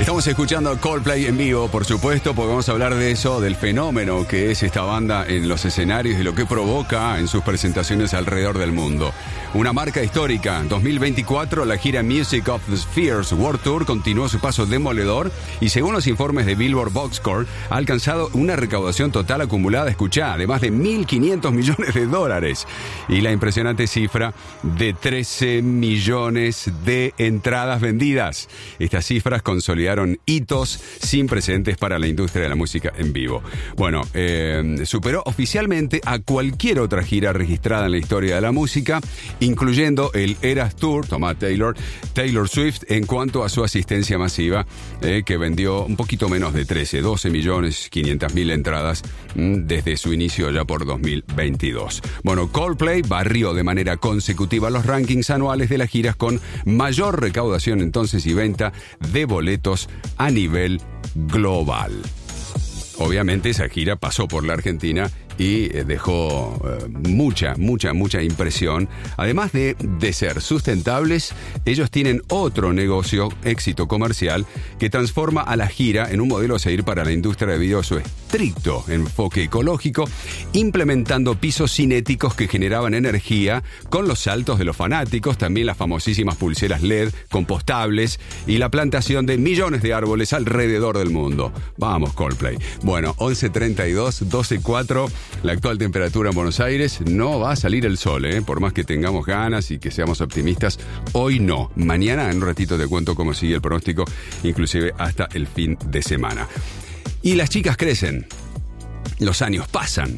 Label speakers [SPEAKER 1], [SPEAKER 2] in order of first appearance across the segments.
[SPEAKER 1] Estamos escuchando Coldplay en vivo, por supuesto, porque vamos a hablar de eso, del fenómeno que es esta banda en los escenarios y lo que provoca en sus presentaciones alrededor del mundo. Una marca histórica. En 2024, la gira Music of the Spheres World Tour continuó su paso demoledor y, según los informes de Billboard Boxscore, ha alcanzado una recaudación total acumulada, escuchá, de más de $1.500 millones y la impresionante cifra de 13 millones de entradas vendidas. Estas cifras consolidaron hitos sin precedentes para la industria de la música en vivo. Bueno, superó oficialmente a cualquier otra gira registrada en la historia de la música, incluyendo el Eras Tour, Tomá Taylor Swift, en cuanto a su asistencia masiva, que vendió un poquito menos de 12 millones 500 mil entradas desde su inicio ya por 2022. Bueno, Coldplay barrió de manera consecutiva los rankings anuales de las giras con mayor recaudación entonces y venta de boletos a nivel global. Obviamente esa gira pasó por la Argentina y dejó mucha impresión. Además de ser sustentables, ellos tienen otro negocio, éxito comercial, que transforma a la gira en un modelo a seguir para la industria debido a su estricto enfoque ecológico, implementando pisos cinéticos que generaban energía con los saltos de los fanáticos, también las famosísimas pulseras LED compostables y la plantación de millones de árboles alrededor del mundo. Vamos, Coldplay. Bueno, 11:32, 12:04. La actual temperatura en Buenos Aires, no va a salir el sol, por más que tengamos ganas y que seamos optimistas, hoy no. Mañana en un ratito te cuento cómo sigue el pronóstico, inclusive hasta el fin de semana. Y las chicas crecen, los años pasan.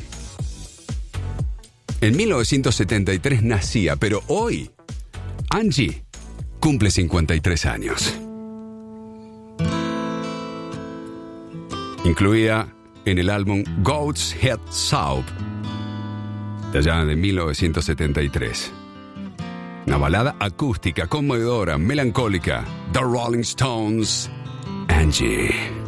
[SPEAKER 1] En 1973 nacía, pero hoy Angie cumple 53 años. Incluida en el álbum Goat's Head Soup, de allá de 1973. Una balada acústica, conmovedora, melancólica. The Rolling Stones, Angie.